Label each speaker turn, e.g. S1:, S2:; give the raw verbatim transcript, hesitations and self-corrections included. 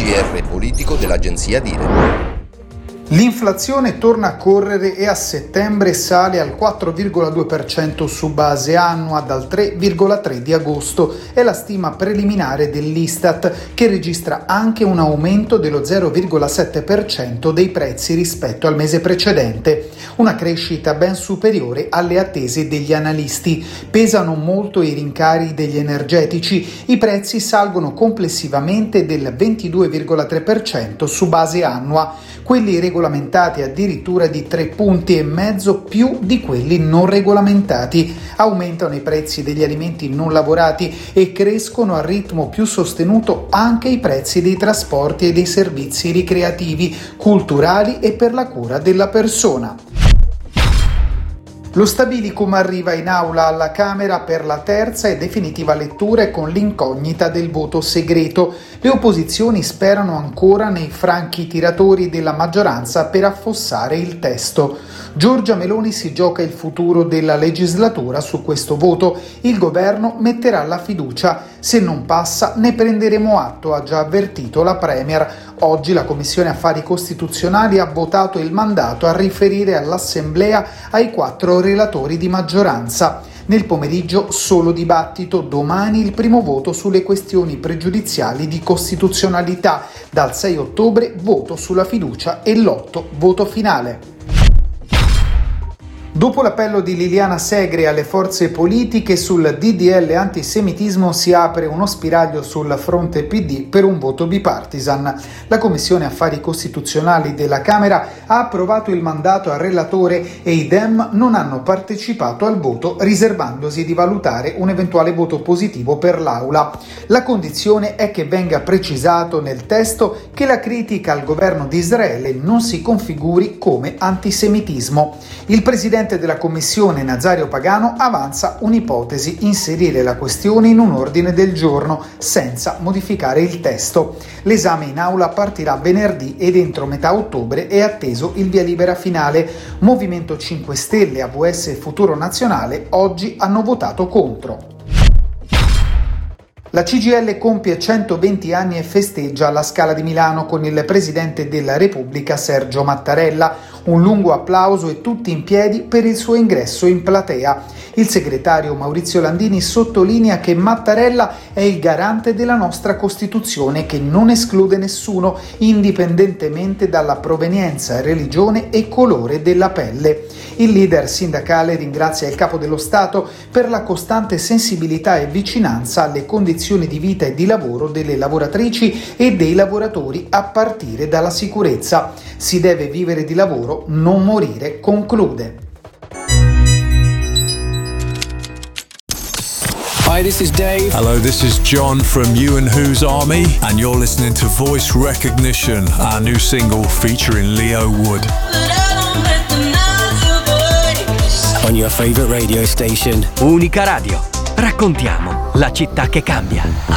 S1: G R politico dell'agenzia Dire.
S2: L'inflazione torna a correre e a settembre sale al quattro virgola due per cento su base annua dal tre virgola tre di agosto. È la stima preliminare dell'Istat, che registra anche un aumento dello zero virgola sette per cento dei prezzi rispetto al mese precedente, una crescita ben superiore alle attese degli analisti. Pesano molto i rincari degli energetici, i prezzi salgono complessivamente del ventidue virgola tre per cento su base annua, quelli regolamentati addirittura di tre punti e mezzo più di quelli non regolamentati. Aumentano i prezzi degli alimenti non lavorati e crescono a ritmo più sostenuto anche i prezzi dei trasporti e dei servizi ricreativi, culturali e per la cura della persona. Lo Stabilicum arriva in aula alla Camera per la terza e definitiva lettura e con l'incognita del voto segreto. Le opposizioni sperano ancora nei franchi tiratori della maggioranza per affossare il testo. Giorgia Meloni si gioca il futuro della legislatura su questo voto. Il governo metterà la fiducia. Se non passa ne prenderemo atto, ha già avvertito la Premier. Oggi la Commissione Affari Costituzionali ha votato il mandato a riferire all'Assemblea ai quattro relatori di maggioranza. Nel pomeriggio solo dibattito, domani il primo voto sulle questioni pregiudiziali di costituzionalità, dal sei ottobre voto sulla fiducia e l'otto voto finale. Dopo l'appello di Liliana Segre alle forze politiche sul D D L antisemitismo si apre uno spiraglio sul fronte P D per un voto bipartisan. La Commissione Affari Costituzionali della Camera ha approvato il mandato al relatore e i Dem non hanno partecipato al voto, riservandosi di valutare un eventuale voto positivo per l'Aula. La condizione è che venga precisato nel testo che la critica al governo di Israele non si configuri come antisemitismo. Il presidente della Commissione, Nazario Pagano, avanza un'ipotesi: inserire la questione in un ordine del giorno senza modificare il testo. L'esame in aula partirà venerdì ed entro metà ottobre è atteso il via libera finale. Movimento cinque Stelle, A V S e Futuro Nazionale oggi hanno votato contro. La C G I L compie centoventi anni e festeggia alla Scala di Milano con il Presidente della Repubblica Sergio Mattarella. Un lungo applauso e tutti in piedi per il suo ingresso in platea. Il segretario Maurizio Landini sottolinea che Mattarella è il garante della nostra Costituzione, che non esclude nessuno, indipendentemente dalla provenienza, religione e colore della pelle. Il leader sindacale ringrazia il Capo dello Stato per la costante sensibilità e vicinanza alle condizioni di vita e di lavoro delle lavoratrici e dei lavoratori, a partire dalla sicurezza. Si deve vivere di lavoro, non morire, conclude.
S3: Hi, this is Dave.
S4: Hello, this is John from You and Who's Army, and you're listening to Voice Recognition, our new single featuring Leo Wood.
S3: On your favorite radio station.
S5: Unica Radio. Raccontiamo la città che cambia.